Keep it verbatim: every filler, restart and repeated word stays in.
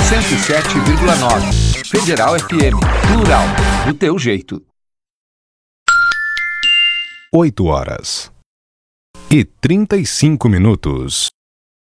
cento e sete vírgula nove. Federal F M. Plural. Do teu jeito. oito horas e trinta e cinco minutos.